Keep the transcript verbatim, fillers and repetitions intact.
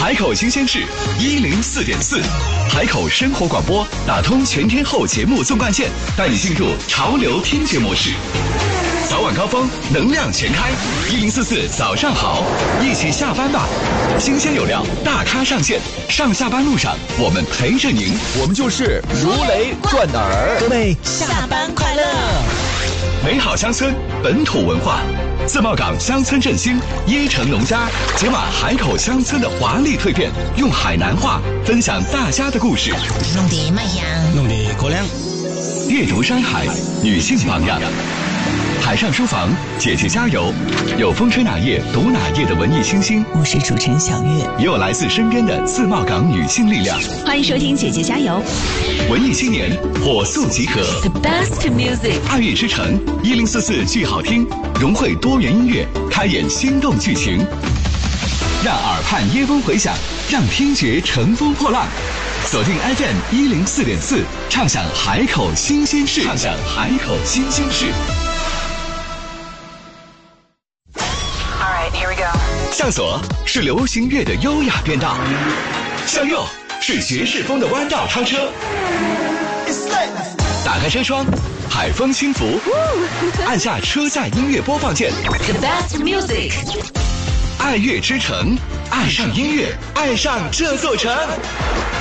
海口新鲜事一零四点四，海口生活广播打通全天候节目纵贯线，带你进入潮流听觉模式。早晚高峰，能量全开，一零四四早上好，一起下班吧！新鲜有料，大咖上线，上下班路上我们陪着您， 我们就是如雷贯耳。 各位下班快乐！ 美好乡村，本土文化。自贸港乡村振兴，椰城农家解码海口乡村的华丽蜕变，用海南话分享大家的故事。 弄得麦香， 弄得高粱。 阅读山海，女性榜样。海上书房，姐姐加油！有风吹哪页读哪页的文艺星星， 我是主持人小月， 也有来自身边的自贸港女性力量。 欢迎收听姐姐加油！ 文艺青年火速集合 ，The best music， 爱乐之城一零四四剧好听，融汇多元音乐，开演心动剧情，让耳畔椰风回响，让听觉乘风破浪。锁定 F M 一零四点四，畅享海口新鲜事，畅享海口新鲜事。向左是流行乐的优雅变道，向右是爵士风的弯道超车。打开车窗，海风轻拂，按下车载音乐播放键。 The best music， 爱乐之城，爱上音乐，爱上这座城。